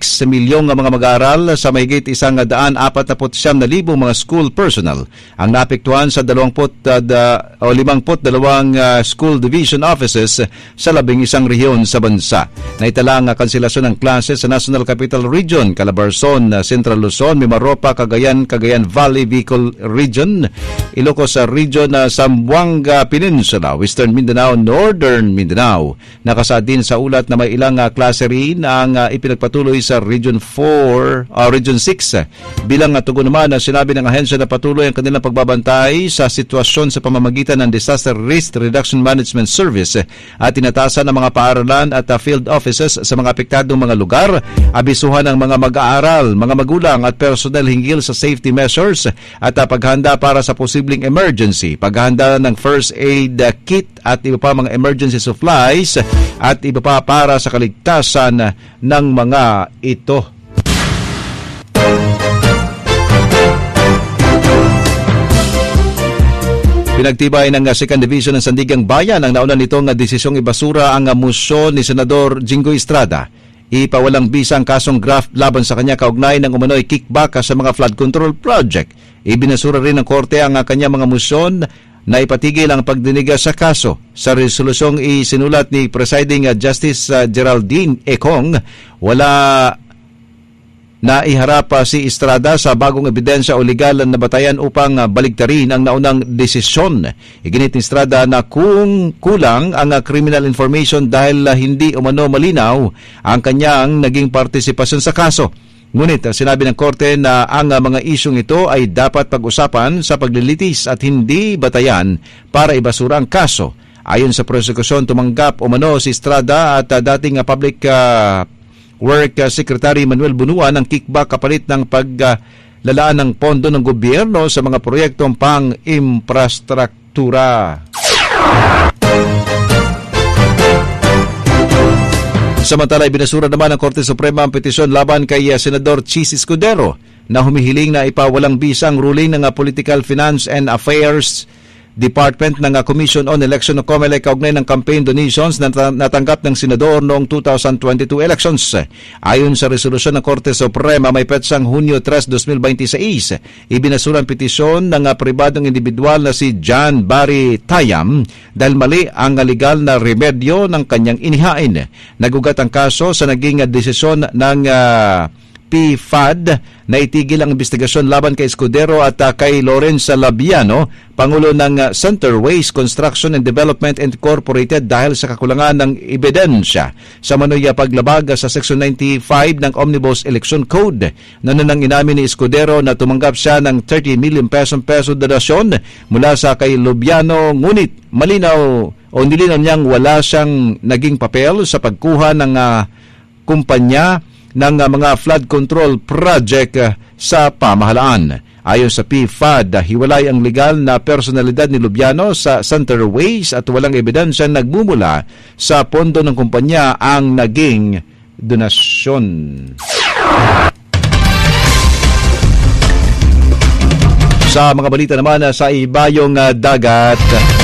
milyong mga mag-aaral sa mahigit 149,000 mga school personnel ang naapektuhan sa 52 school division offices sa 11 rehiyon sa bansa. Naitala ang kanselasyon ng klase sa National Capital Region, Calabarzon, Central Luzon, Mimaropa, Cagayan Valley, Bicol Region, Ilocos Region, Zamboanga Peninsula, Western Mindanao, Northern Mindanao. Nakasaad din sa ulat na may ilang klase rin ang ipinagpatuloy sa Region 6. Bilang tugon naman na sinabi ng ahensya na patuloy ang kanilang pagbabantay sa sitwasyon sa pamamagitan ng Disaster Risk Reduction Management Service at tinatasan ng mga paaralan at field offices sa mga apektadong mga lugar, abisuhan ng mga mag-aaral, mga magulang at personnel hinggil sa safety measures at paghanda para sa posibleng emergency, paghanda ng first aid kit at iba pa mga emergency supplies at iba pa para sa kaligtasan ng mga ito. Pinagtibay ng 2nd Division ng Sandigang Bayan ang nauna nitong desisyong ibasura ang musyon ni Senador Jinggoy Estrada. Ipawalang bisa ang kasong graft laban sa kanya kaugnay ng umano'y kickback sa mga flood control project. Ibinasura rin ng korte ang kanyang mga musyon na ipatigil ang pagdiniga sa kaso. Sa resolusyong isinulat ni Presiding Justice Geraldine Econg, wala na iharap si Estrada sa bagong ebidensya o legal na batayan upang baligtarin ang naunang desisyon. Iginit ni Estrada na kung kulang ang criminal information dahil hindi umano malinaw ang kanyang naging partisipasyon sa kaso. Ngunit sinabi ng korte na ang mga isyong ito ay dapat pag-usapan sa paglilitis at hindi batayan para ibasura ang kaso. Ayon sa prosekusyon, tumanggap umano si Estrada at dating Public Work Secretary Manuel Bunuan ng kickback kapalit ng paglalaan ng pondo ng gobyerno sa mga proyektong pang-infrastruktura. Samantala, binasura naman ng Korte Suprema ang petisyon laban kay Senador Chis Escudero na humihiling na ipawalang bisa ang ruling ng Political Finance and Affairs Department ng Commission on Election o COMELEC kaugnay ng campaign donations na natanggap ng senador noong 2022 elections. Ayon sa resolusyon ng Korte Suprema, may petsang Hunyo 3, 2026, ibinasura ang petisyon ng pribadong individual na si John Barry Tayam dahil mali ang legal na remedyo ng kanyang inihain. Nagugat ang kaso sa naging desisyon ng PFAD na itigil ang investigasyon laban kay Escudero at kay Lawrence Labiano, Pangulo ng Center Waste Construction and Development Incorporated dahil sa kakulangan ng ebidensya sa manoy paglabag sa Section 95 ng Omnibus Election Code. Nananang inamin ni Escudero na tumanggap siya ng 30 million peso donasyon mula sa kay Labiano, ngunit nilinaw niyang wala siyang naging papel sa pagkuha ng kumpanya ng mga flood control project sa pamahalaan. Ayon sa PFAD, hiwalay ang legal na personalidad ni Lubiano sa Center Waste at walang ebidensya nagmumula sa pondo ng kumpanya ang naging donasyon. Sa mga balita naman sa ibayong dagat,